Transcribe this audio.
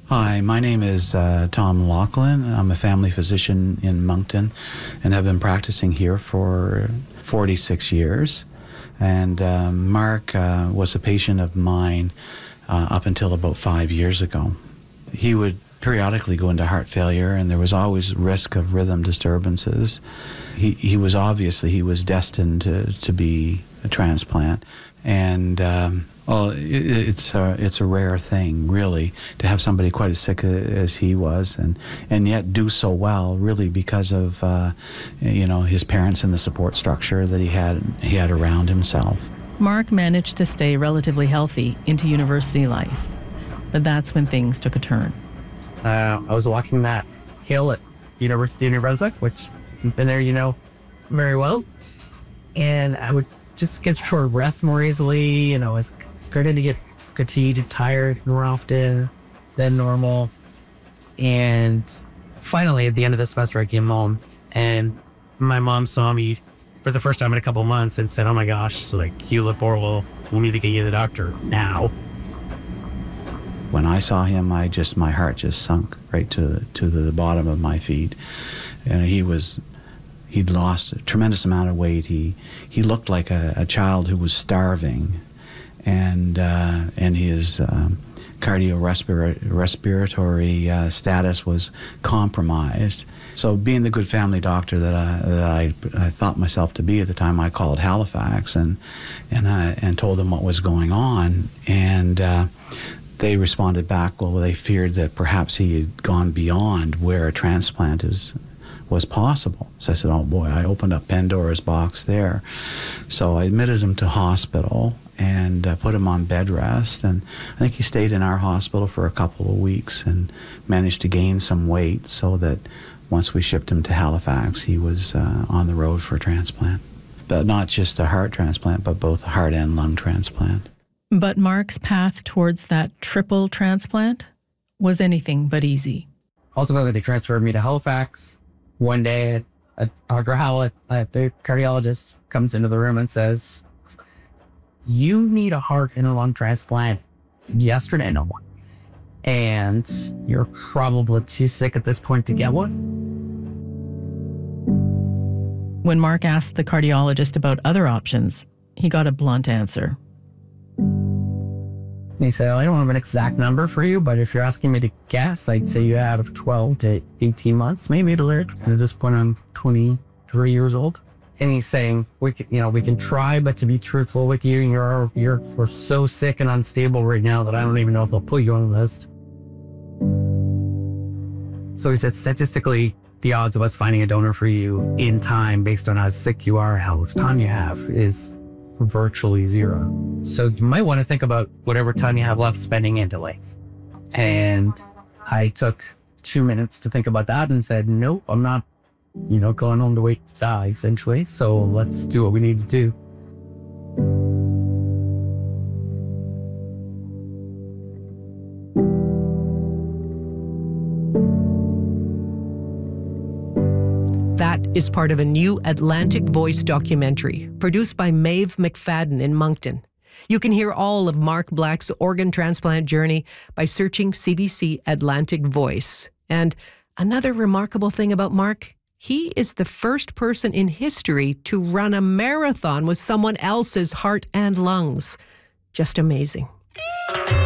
Hi, my name is Tom Laughlin. I'm a family physician in Moncton and have been practicing here for 46 years. And Mark was a patient of mine up until about 5 years ago. He would periodically go into heart failure, and there was always risk of rhythm disturbances. He was destined to be a transplant, and it's a rare thing, really, to have somebody quite as sick as he was, and yet do so well, really, because of his parents and the support structure that he had around himself. Mark managed to stay relatively healthy into university life, but that's when things took a turn. I was walking that hill at University of New Brunswick, which I've been there, very well. And I would just get short of breath more easily. I was starting to get fatigued and tired more often than normal. And finally, at the end of the semester, I came home, and my mom saw me for the first time in a couple of months and said, "Oh my gosh, you look horrible. We need to get you to the doctor now." When I saw him, my heart just sunk right to the bottom of my feet. And he'd lost a tremendous amount of weight. He looked like a child who was starving, and his cardiorespiratory status was compromised. So, being the good family doctor that I thought myself to be at the time, I called Halifax and told them what was going on, and they responded back, well, they feared that perhaps he had gone beyond where a transplant was possible. So I said, oh boy, I opened up Pandora's box there. So I admitted him to hospital and put him on bed rest. And I think he stayed in our hospital for a couple of weeks and managed to gain some weight so that once we shipped him to Halifax, he was on the road for a transplant. But not just a heart transplant, but both a heart and lung transplant. But Mark's path towards that triple transplant was anything but easy. Ultimately, they transferred me to Halifax. One day, Dr. Howlett, the cardiologist, comes into the room and says, "You need a heart and a lung transplant yesterday, no more. And you're probably too sick at this point to get one." When Mark asked the cardiologist about other options, he got a blunt answer. And he said, "I don't have an exact number for you, but if you're asking me to guess, I'd say you have 12 to 18 months, maybe, to live. And at this point, I'm 23 years old." And he's saying, we can try, but to be truthful with you, we're so sick and unstable right now that I don't even know if they'll put you on the list. So he said, statistically, the odds of us finding a donor for you in time, based on how sick you are, how much time you have, is virtually zero. So you might want to think about whatever time you have left spending in delay. And I took 2 minutes to think about that and said, nope, I'm not, going home to wait to die, essentially. So let's do what we need to do. That is part of a new Atlantic Voice documentary produced by Maeve McFadden in Moncton. You can hear all of Mark Black's organ transplant journey by searching CBC Atlantic Voice. And another remarkable thing about Mark, he is the first person in history to run a marathon with someone else's heart and lungs. Just amazing.